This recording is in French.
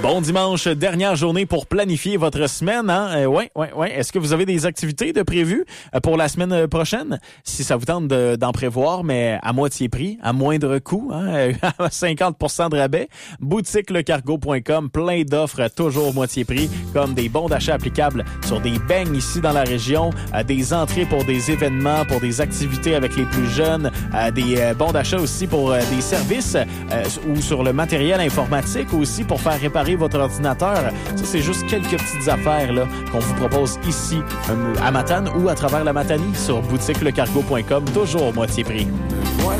Bon dimanche, dernière journée pour planifier votre semaine. Hein? Ouais. Est-ce que vous avez des activités de prévues pour la semaine prochaine? Si ça vous tente d'en prévoir, mais à moitié prix, à moindre coût, hein? 50% de rabais. Boutiquelecargo.com, plein d'offres toujours moitié prix, comme des bons d'achat applicables sur des beignes ici dans la région, des entrées pour des événements, pour des activités avec les plus jeunes, des bons d'achat aussi pour des services ou sur le matériel informatique aussi pour faire réparer votre ordinateur. Ça, c'est juste quelques petites affaires là qu'on vous propose ici à Matane ou à travers la Matanie sur boutiquelecargo.com, toujours moitié prix. Voilà